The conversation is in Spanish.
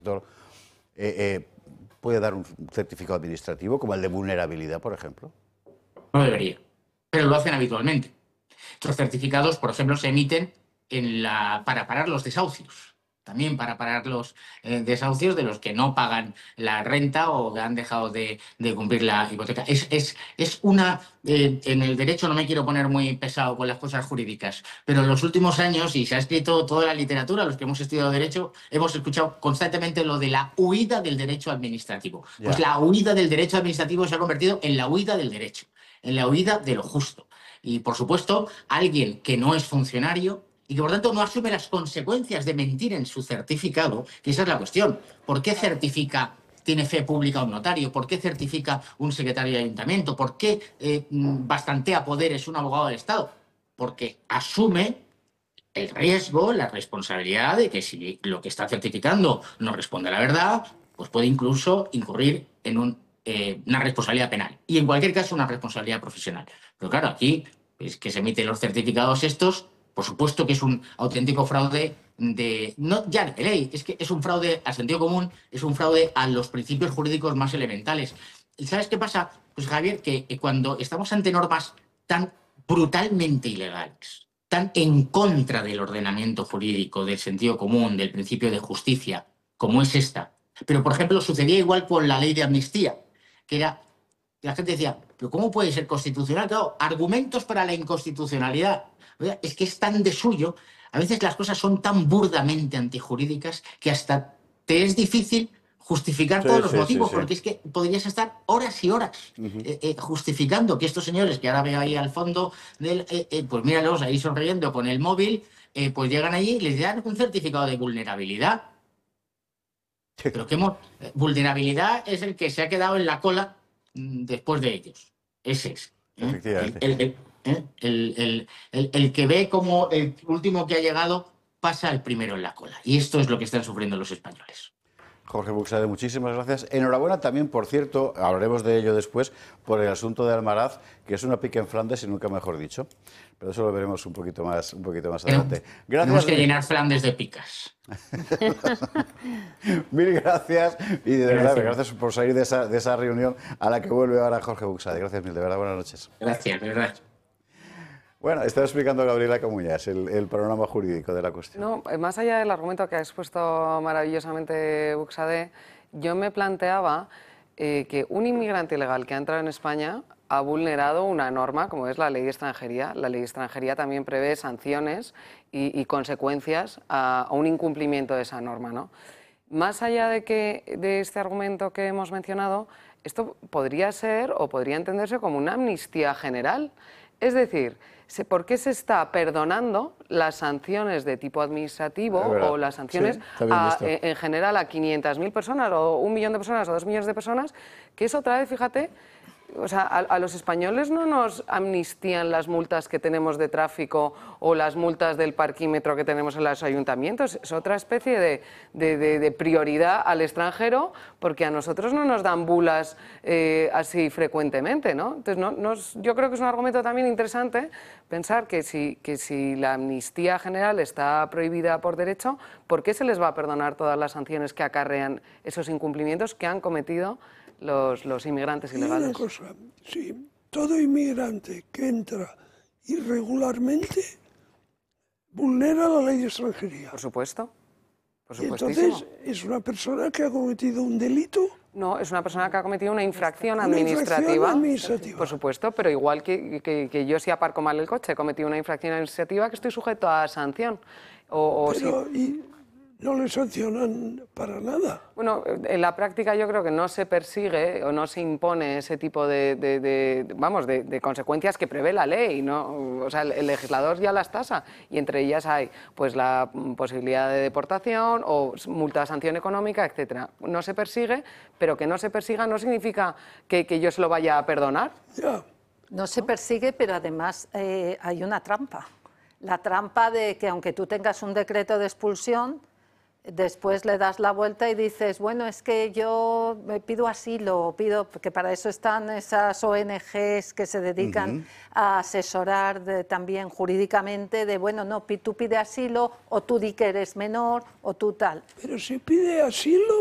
puede dar un certificado administrativo como el de vulnerabilidad, por ejemplo? No debería, pero lo hacen habitualmente. Estos certificados, por ejemplo, se emiten para parar los desahucios. También para parar los desahucios de los que no pagan la renta o que han dejado de cumplir la hipoteca. En el derecho no me quiero poner muy pesado con las cosas jurídicas, pero en los últimos años, y se ha escrito toda la literatura, los que hemos estudiado derecho, hemos escuchado constantemente lo de la huida del derecho administrativo. Pues Ya. la huida del derecho administrativo se ha convertido en la huida del derecho, en la huida de lo justo. Y, por supuesto, alguien que no es funcionario y que, por tanto, no asume las consecuencias de mentir en su certificado, que esa es la cuestión. ¿Por qué certifica, tiene fe pública un notario? ¿Por qué certifica un secretario de ayuntamiento? ¿Por qué bastantea poderes un abogado del Estado? Porque asume el riesgo, la responsabilidad de que si lo que está certificando no responde a la verdad, pues puede incluso incurrir en una responsabilidad penal. Y en cualquier caso, una responsabilidad profesional. Pero claro, aquí es que se emiten los certificados estos, por supuesto que es un auténtico fraude no ya de ley, es que es un fraude al sentido común, es un fraude a los principios jurídicos más elementales. ¿Y sabes qué pasa? Pues Javier, que cuando estamos ante normas tan brutalmente ilegales, tan en contra del ordenamiento jurídico, del sentido común, del principio de justicia, como es esta. Pero, por ejemplo, sucedía igual con la ley de amnistía, que era, la gente decía, ¿pero cómo puede ser constitucional? Claro, argumentos para la inconstitucionalidad. Oiga, es que es tan de suyo, a veces las cosas son tan burdamente antijurídicas que hasta te es difícil justificar todos Sí, los sí, sí, motivos, sí. porque es que podrías estar horas y horas justificando que estos señores que ahora veo ahí al fondo, pues míralos ahí sonriendo con el móvil, pues llegan allí y les dan un certificado de vulnerabilidad. Pero vulnerabilidad es el que se ha quedado en la cola después de ellos. Ese es. Efectivamente. El que ve como el último que ha llegado pasa el primero en la cola. Y esto es lo que están sufriendo los españoles. Jorge Buxade, muchísimas gracias. Enhorabuena también, por cierto, hablaremos de ello después, por el asunto de Almaraz, que es una pica en Flandes y nunca mejor dicho. Pero eso lo veremos un poquito más adelante. Tenemos Gracias, que llenar Flandes de picas. mil gracias y de verdad, Gracias. gracias por salir de esa reunión a la que vuelve ahora Jorge Buxade. Gracias mil, de verdad, buenas noches. Gracias, de verdad. Bueno, estaba explicando Gabriela Camuñas el panorama jurídico de la cuestión. No, más allá del argumento que ha expuesto maravillosamente Buxade, yo me planteaba que un inmigrante ilegal que ha entrado en España ha vulnerado una norma como es la ley de extranjería. La ley de extranjería también prevé sanciones y consecuencias a un incumplimiento de esa norma, ¿no? Más allá de este argumento que hemos mencionado, esto podría ser o podría entenderse como una amnistía general. Es decir, ¿por qué se está perdonando las sanciones de tipo administrativo o las sanciones en general a 500.000 personas o 1 millón de personas o 2 millones de personas? Que es otra vez, fíjate, o sea, a los españoles no nos amnistían las multas que tenemos de tráfico o las multas del parquímetro que tenemos en los ayuntamientos. Es otra especie de prioridad al extranjero porque a nosotros no nos dan bulas así frecuentemente, ¿no? Entonces, yo creo que es un argumento también interesante pensar que si la amnistía general está prohibida por derecho, ¿por qué se les va a perdonar todas las sanciones que acarrean esos incumplimientos que han cometido los inmigrantes ilegales? Y una cosa, sí, todo inmigrante que entra irregularmente vulnera la ley de extranjería. Por supuesto. Por Y supuestísimo. entonces, ¿es una persona que ha cometido un delito? No, es una persona que ha cometido una infracción Una administrativa. infracción administrativa. Por supuesto, pero igual que yo si aparco mal el coche, he cometido una infracción administrativa que estoy sujeto a sanción. Pero, ¿y no le sancionan para nada? Bueno, en la práctica yo creo que no se persigue o no se impone ese tipo de consecuencias que prevé la ley, ¿no? O sea, el legislador ya las tasa y entre ellas hay pues la posibilidad de deportación o multa, sanción económica, etcétera. No se persigue, pero que no se persiga no significa que yo se lo vaya a perdonar. Ya. No se persigue, pero además hay una trampa. La trampa de que aunque tú tengas un decreto de expulsión, después le das la vuelta y dices, bueno, es que yo me pido asilo, porque para eso están esas ONGs que se dedican a asesorar también jurídicamente de, bueno, no, tú pide asilo, o tú di que eres menor, o tú tal. Pero si pide asilo,